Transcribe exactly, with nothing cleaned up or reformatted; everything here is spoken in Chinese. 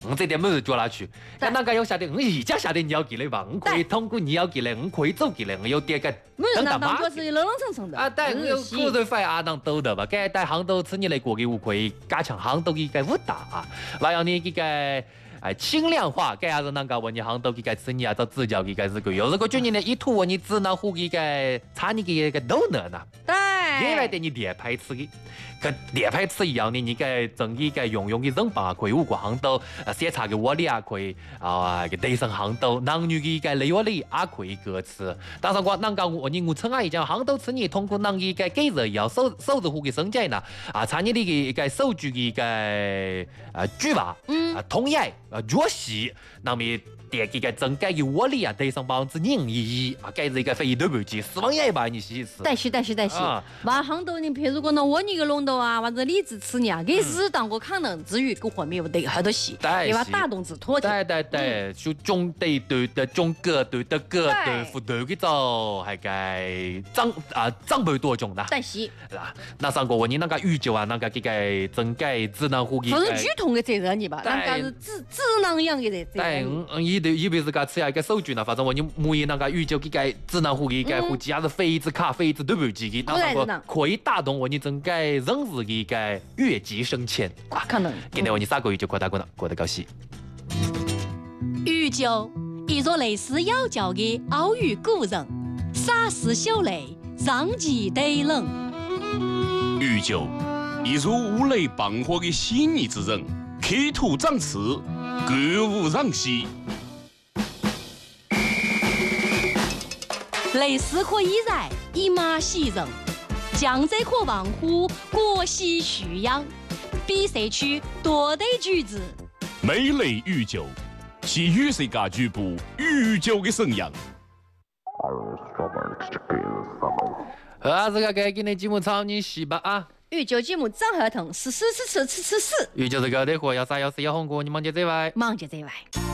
我这点没有叫他去，但那个要晓得，我而家晓得你要给来吧，我可以通过你要给来，我可以走给来，我有点个等等当就是冷冷蹭蹭的啊，但我有个人phải阿當到的吧，該在杭州此年來過嘅舞可以加強杭州嘅個舞蹈啊，還有呢個個哎輕量化，該還是能夠為你杭州嘅個此年啊做指教嘅個是個，有這個今年呢一吐我你只能護嘅個差你嘅個都能啊， 對， 原來的你連排吃嘅。跟連排吃一樣呢，你個整個個用用嘅人吧，可以五個行到，呃，寫茶嘅我哋也可以啊，個對上行到，男女嘅個內我哋也可以各吃。當然我能夠我你我稱啊，一講行到此呢，通過能嘅個幾日要手手指戶嘅生計呢，啊，參與呢個個手舉嘅個呃舉法，嗯，啊，同樣啊弱勢，那麼。第幾個增加嘅活力啊，提升百分之零點一啊，計這個非都不計，四萬一百你試試。 但是但是但是，話行到你譬如講到我呢個弄到啊，或者你支持你啊，佢是當個可能至於個方面對好多事，你話打動自拖的。 對對對，就中對對的中個對的個對副對嘅就係個長啊長輩多種啦。 但是嗱，那上個我你那個預計啊，那個這個增加智能護嘅。 不是舉痛嘅責任你吧？那個是智智能樣嘅責任。 對，伊比自家吃一個手機呢，反正我你每一那個預計這個智能護嘅個護機，還是非子卡、非子都不機嘅，那個可以打動我你整個人事嘅個月季升遷。 可能。 今天我你三個月就擴大過了，過得高興。 預酒，一座類似妖教嘅奧語古人，灑絲秀麗，讓其對冷。 預酒，一座五雷傍火嘅細膩之人，刻土長刺。歌舞讓戲， 類似可以在一馬喜人，江浙可望乎國喜徐揚，比賽區多對句子。 美麗御酒，是與世界局部御酒嘅聲音。 啊，這個該今天節目操你洗吧啊！ 預酒節目張合同，是是是是是是是。 預酒這個的貨要啥要死要紅過，你忙接這位， 忙接這位。